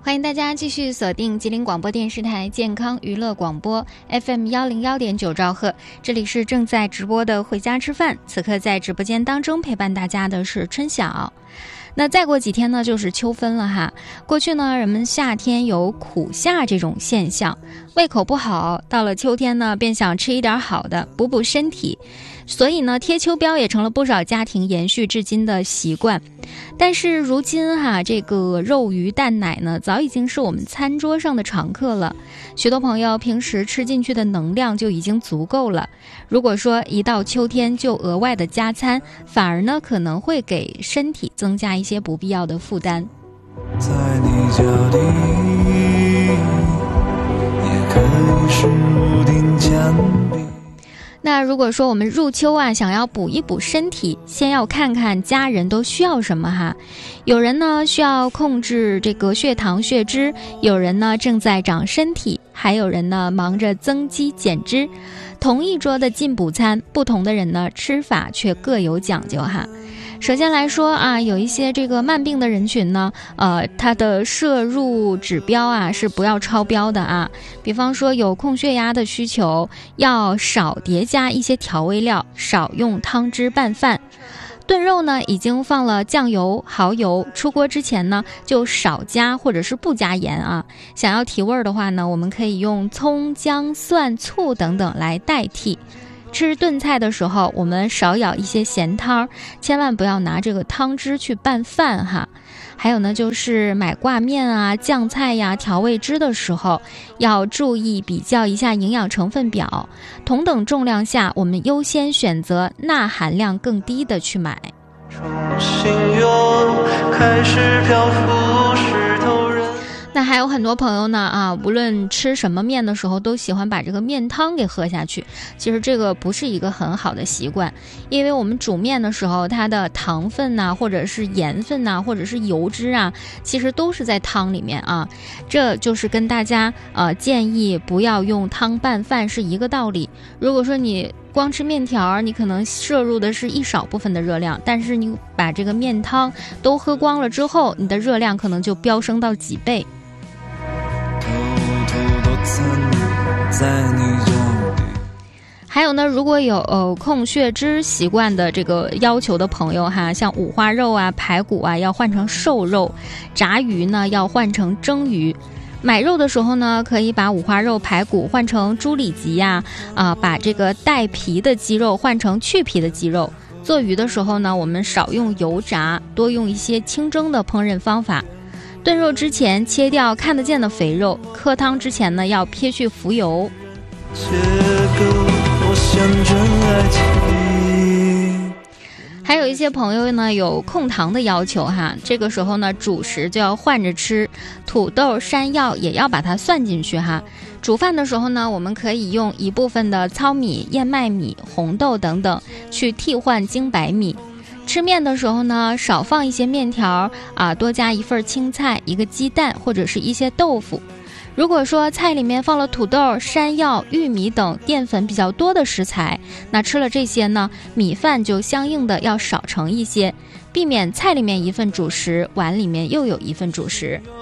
欢迎大家继续锁定吉林广播电视台健康娱乐广播 FM101.9兆赫，这里是正在直播的回家吃饭，此刻在直播间当中陪伴大家的是春晓。那再过几天呢就是秋分了哈。过去呢人们夏天有苦夏这种现象，胃口不好，到了秋天呢便想吃一点好的补补身体，所以呢贴秋膘也成了不少家庭延续至今的习惯。但是如今这个肉鱼蛋奶呢早已经是我们餐桌上的常客了，许多朋友平时吃进去的能量就已经足够了，如果说一到秋天就额外的加餐，反而呢可能会给身体增加一些不必要的负担。 在你家里也可以是屋顶墙壁。 那如果说我们入秋想要补一补身体，先要看看家人都需要什么哈。有人呢需要控制这个血糖血脂，有人呢正在长身体，还有人呢忙着增肌减脂。同一桌的进补餐，不同的人呢吃法却各有讲究哈。首先来说有一些这个慢病的人群呢，它的摄入指标是不要超标的比方说有控血压的需求，要少叠加一些调味料，少用汤汁拌饭。炖肉呢已经放了酱油、蚝油，出锅之前呢就少加或者是不加盐想要提味的话呢，我们可以用葱、姜、蒜、醋等等来代替。吃炖菜的时候，我们少舀一些咸汤，千万不要拿这个汤汁去拌饭哈。还有呢，就是买挂面酱菜调味汁的时候，要注意比较一下营养成分表，同等重量下，我们优先选择钠含量更低的去买。 重新又开始漂浮石头人。 那还有很多朋友呢无论吃什么面的时候都喜欢把这个面汤给喝下去，其实这个不是一个很好的习惯，因为我们煮面的时候，它的糖分或者是盐分或者是油脂其实都是在汤里面这就是跟大家建议不要用汤拌饭是一个道理。如果说你光吃面条，你可能摄入的是一少部分的热量，但是你把这个面汤都喝光了之后，你的热量可能就飙升到几倍。还有呢，如果有控血脂习惯的这个要求的朋友像五花肉排骨要换成瘦肉，炸鱼呢要换成蒸鱼。买肉的时候呢，可以把五花肉、排骨换成猪里脊把这个带皮的鸡肉换成去皮的鸡肉。做鱼的时候呢，我们少用油炸，多用一些清蒸的烹饪方法。炖肉之前切掉看得见的肥肉，喝汤之前呢要撇去浮油。还有一些朋友呢有控糖的要求这个时候呢主食就要换着吃，土豆、山药也要把它算进去煮饭的时候呢，我们可以用一部分的糙米、燕麦米、红豆等等去替换精白米。吃面的时候呢，少放一些面条多加一份青菜、一个鸡蛋或者是一些豆腐。如果说菜里面放了土豆、山药、玉米等淀粉比较多的食材，那吃了这些呢，米饭就相应的要少盛一些，避免菜里面一份主食，碗里面又有一份主食。